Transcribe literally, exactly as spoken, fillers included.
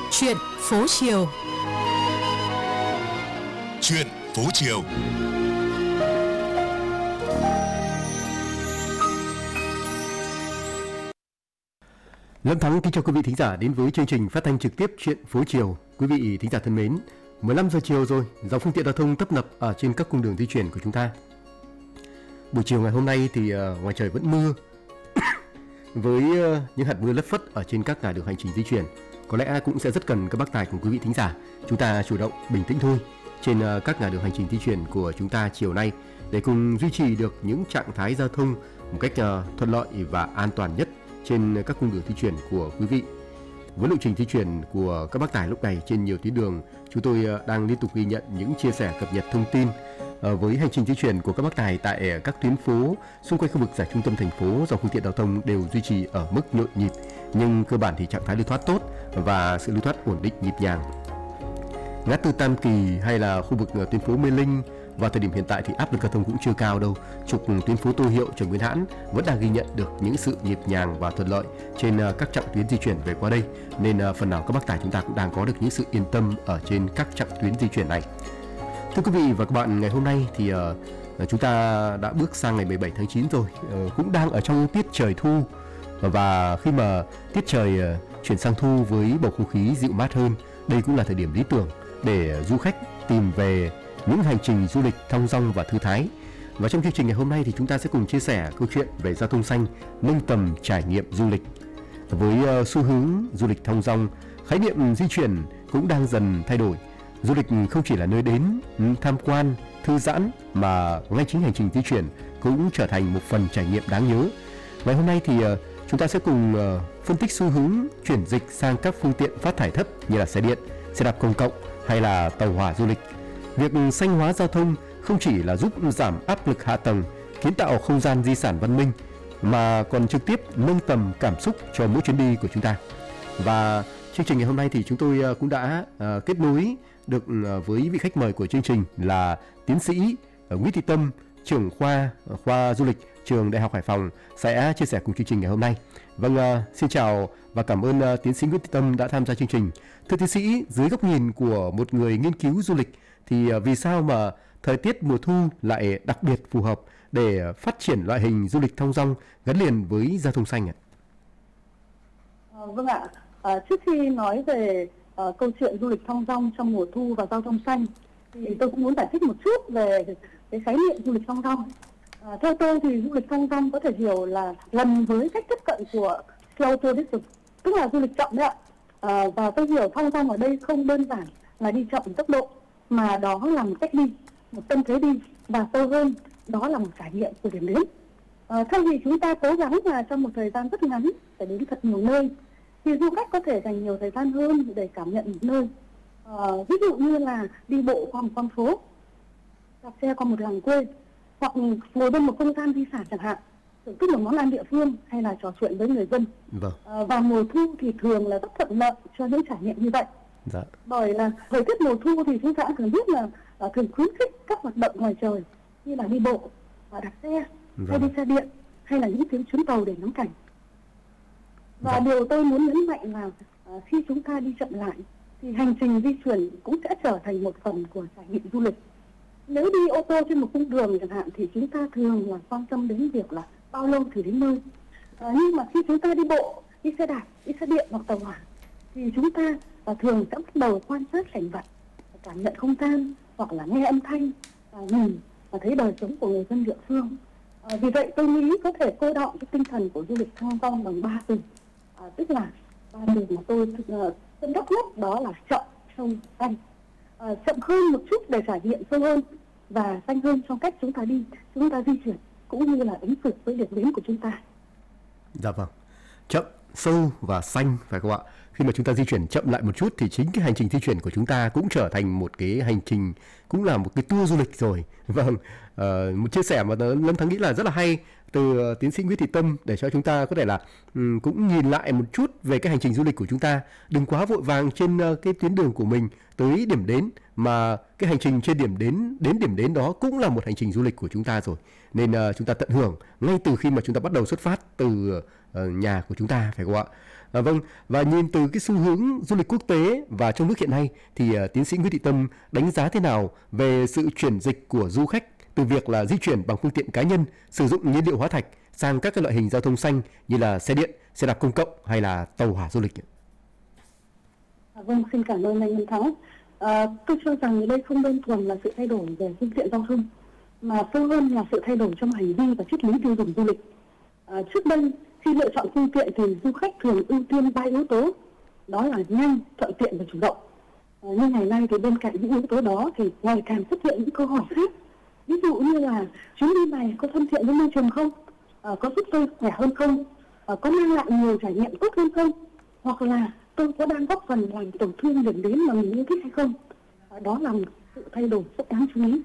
Chuyện phố chiều. Chuyện phố chiều. Lâm Thắng kính chào quý vị thính giả đến với chương trình phát thanh trực tiếp Chuyện phố chiều. Quý vị thính giả thân mến, mười lăm giờ chiều rồi, dòng phương tiện giao thông tấp nập ở trên các cung đường di chuyển của chúng ta. Buổi chiều ngày hôm nay thì uh, ngoài trời vẫn mưa với uh, những hạt mưa lất phất ở trên các ngả đường hành trình di chuyển. Có lẽ cũng sẽ rất cần các bác tài cùng quý vị thính giả chúng ta chủ động bình tĩnh thôi trên uh, các ngả đường hành trình di chuyển của chúng ta chiều nay để cùng duy trì được những trạng thái giao thông một cách uh, thuận lợi và an toàn nhất trên các cung đường di chuyển của quý vị. Với lộ trình di chuyển của các bác tài lúc này trên nhiều tuyến đường, chúng tôi đang liên tục ghi nhận những chia sẻ cập nhật thông tin với hành trình di chuyển của các bác tài tại các tuyến phố xung quanh khu vực giải trung tâm thành phố. Dòng phương tiện giao thông đều duy trì ở mức nhộn nhịp, nhưng cơ bản thì trạng thái lưu thoát tốt và sự lưu thoát ổn định nhịp nhàng. Ngã tư Tam Kỳ hay là khu vực tuyến phố Mê Linh, vào thời điểm hiện tại thì áp lực giao thông cũng chưa cao đâu. Trục tuyến phố Tô Hiệu, Trần Nguyên Hãn vẫn đang ghi nhận được những sự nhịp nhàng và thuận lợi trên các chặng tuyến di chuyển về qua đây, nên phần nào các bác tài chúng ta cũng đang có được những sự yên tâm ở trên các chặng tuyến di chuyển này. Thưa quý vị và các bạn, ngày hôm nay thì uh, chúng ta đã bước sang ngày mười bảy tháng chín rồi, uh, cũng đang ở trong tiết trời thu, và khi mà tiết trời uh, chuyển sang thu với bầu không khí dịu mát hơn, đây cũng là thời điểm lý tưởng để du khách tìm về những hành trình du lịch thong dong và thư thái. Và trong chương trình ngày hôm nay thì chúng ta sẽ cùng chia sẻ câu chuyện về giao thông xanh, nâng tầm trải nghiệm du lịch. Với uh, xu hướng du lịch thong dong, khái niệm di chuyển cũng đang dần thay đổi. Du lịch không chỉ là nơi đến tham quan, thư giãn, mà ngay chính hành trình di chuyển cũng trở thành một phần trải nghiệm đáng nhớ. Ngày hôm nay thì uh, chúng ta sẽ cùng uh, phân tích xu hướng chuyển dịch sang các phương tiện phát thải thấp như là xe điện, xe đạp công cộng hay là tàu hỏa du lịch. Việc xanh hóa giao thông không chỉ là giúp giảm áp lực hạ tầng, kiến tạo không gian di sản văn minh, mà còn trực tiếp nâng tầm cảm xúc cho mỗi chuyến đi của chúng ta. Và chương trình ngày hôm nay thì chúng tôi cũng đã uh, kết nối được uh, với vị khách mời của chương trình là tiến sĩ uh, Nguyễn Thị Tâm, trưởng khoa uh, khoa du lịch trường Đại học Hải Phòng, sẽ chia sẻ cùng chương trình ngày hôm nay. Vâng, uh, xin chào và cảm ơn uh, tiến sĩ Nguyễn Thị Tâm đã tham gia chương trình. Thưa tiến sĩ, dưới góc nhìn của một người nghiên cứu du lịch thì uh, vì sao mà thời tiết mùa thu lại đặc biệt phù hợp để phát triển loại hình du lịch thong dong gắn liền với giao thông xanh ạ? À, vâng ạ. À, trước khi nói về uh, câu chuyện du lịch thong dong trong mùa thu và giao thông xanh thì tôi cũng muốn giải thích một chút về cái khái niệm du lịch thong dong. À, theo tôi thì du lịch thong dong có thể hiểu là gần với cách tiếp cận của slow tourism, tức là du lịch chậm đấy ạ. À, và tôi hiểu thong dong ở đây không đơn giản là đi chậm tốc độ, mà đó là một cách đi, một tâm thế đi, và sâu hơn đó là một trải nghiệm của điểm đến. À, thay vì chúng ta cố gắng là trong một thời gian rất ngắn phải đến thật nhiều nơi, thì du khách có thể dành nhiều thời gian hơn để cảm nhận một nơi. À, ví dụ như là đi bộ qua một con phố, đạp xe qua một làng quê, hoặc ngồi bên một không gian di sản chẳng hạn, thưởng thức một món ăn địa phương hay là trò chuyện với người dân. Vâng. À, và mùa thu thì thường là rất thuận lợi cho những trải nghiệm như vậy. Dạ. Bởi là thời tiết mùa thu thì chúng ta thường biết là uh, thường khuyến khích các hoạt động ngoài trời như là đi bộ, và đạp xe, vâng, hay đi xe điện, hay là những chuyến chuyến tàu để ngắm cảnh. Và vâng, điều tôi muốn nhấn mạnh là uh, khi chúng ta đi chậm lại thì hành trình di chuyển cũng sẽ trở thành một phần của trải nghiệm du lịch. Nếu đi ô tô trên một cung đường chẳng hạn thì chúng ta thường là quan tâm đến việc là bao lâu thì đến nơi. Uh, nhưng mà khi chúng ta đi bộ, đi xe đạp, đi xe điện hoặc tàu hỏa thì chúng ta và thường sẽ bắt đầu quan sát cảnh vật, cảm nhận không gian, hoặc là nghe âm thanh, và nhìn và thấy đời sống của người dân địa phương. À, vì vậy tôi nghĩ có thể cô đọng cái tinh thần của du lịch thong dong bằng ba từ, à, tức là ba từ mà tôi tâm đắc nhất, đó là chậm, sâu, xanh. À, chậm hơn một chút để trải nghiệm sâu hơn, và xanh hơn trong cách chúng ta đi, chúng ta di chuyển, cũng như là ứng xử với điểm đến của chúng ta. Dạ vâng, chậm, sâu và xanh phải không ạ? Khi mà chúng ta di chuyển chậm lại một chút thì chính cái hành trình di chuyển của chúng ta cũng trở thành một cái hành trình, cũng là một cái tour du lịch rồi. Vâng, uh, một chia sẻ mà Lâm Thắng nghĩ là rất là hay từ uh, tiến sĩ Nguyễn Thị Tâm, để cho chúng ta có thể là um, cũng nhìn lại một chút về cái hành trình du lịch của chúng ta. Đừng quá vội vàng trên uh, cái tuyến đường của mình tới điểm đến, mà cái hành trình trên điểm đến đến điểm đến đó cũng là một hành trình du lịch của chúng ta rồi. Nên uh, chúng ta tận hưởng ngay từ khi mà chúng ta bắt đầu xuất phát từ uh, nhà của chúng ta, phải không ạ? À, vâng, và nhìn từ cái xu hướng du lịch quốc tế và trong nước hiện nay thì uh, tiến sĩ Nguyễn Thị Tâm đánh giá thế nào về sự chuyển dịch của du khách từ việc là di chuyển bằng phương tiện cá nhân sử dụng nhiên liệu hóa thạch sang các cái loại hình giao thông xanh như là xe điện, xe đạp công cộng hay là tàu hỏa du lịch? À, vâng, xin cảm ơn anh Nhân Thắng. À, tôi cho rằng đây không đơn thuần là sự thay đổi về phương tiện giao thông, mà sâu hơn là sự thay đổi trong hành vi và triết lý tiêu dùng du lịch. À, trước đây, khi lựa chọn phương tiện thì du khách thường ưu tiên ba yếu tố, đó là nhanh, thuận tiện và chủ động. À, nhưng ngày nay thì bên cạnh những yếu tố đó thì ngày càng xuất hiện những câu hỏi khác. Ví dụ như là chuyến đi này có thân thiện với môi trường không? À, có giúp tôi khỏe hơn không? À, có mang lại nhiều trải nghiệm tốt hơn không? Hoặc là tôi có đang góp phần làm tổn thương điểm đến mà mình yêu thích hay không? À, đó là một sự thay đổi rất đáng chú ý.